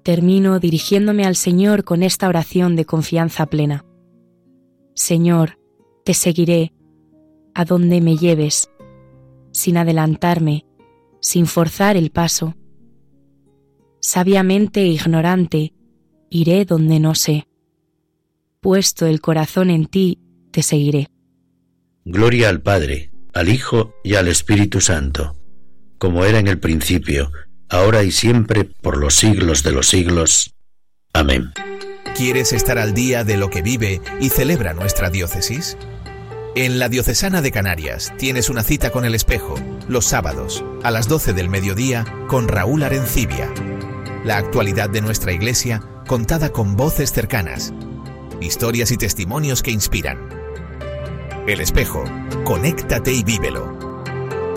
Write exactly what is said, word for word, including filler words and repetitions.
Termino dirigiéndome al Señor con esta oración de confianza plena. Señor, te seguiré a donde me lleves, sin adelantarme, sin forzar el paso. Sabiamente e ignorante, iré donde no sé. Puesto el corazón en ti, te seguiré. Gloria al Padre, al Hijo y al Espíritu Santo, como era en el principio, ahora y siempre, por los siglos de los siglos. Amén. ¿Quieres estar al día de lo que vive y celebra nuestra diócesis? En la Diocesana de Canarias tienes una cita con el espejo, los sábados, a las doce del mediodía, con Raúl Arencibia. La actualidad de nuestra Iglesia, contada con voces cercanas, historias y testimonios que inspiran. El espejo, conéctate y vívelo.